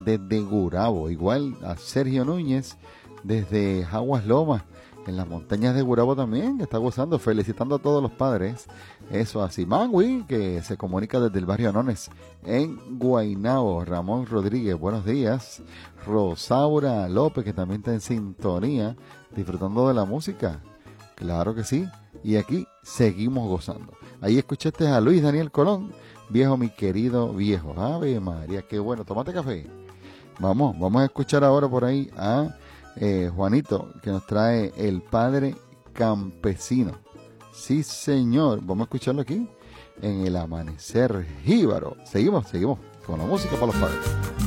desde Gurabo. Igual a Sergio Núñez desde Jaguas Lomas, en las montañas de Gurabo también, que está gozando, felicitando a todos los padres. Eso así. Mangui, que se comunica desde el barrio Anones, en Guaynabo. Ramón Rodríguez, buenos días. Rosaura López, que también está en sintonía, disfrutando de la música. Claro que sí. Y aquí seguimos gozando. Ahí escuchaste a Luis Daniel Colón, viejo, mi querido viejo. Ave María, qué bueno. Tómate café. Vamos a escuchar ahora por ahí a Juanito, que nos trae El Padre Campesino. Sí, señor. Vamos a escucharlo aquí en El Amanecer Jíbaro. Seguimos con la música para los padres.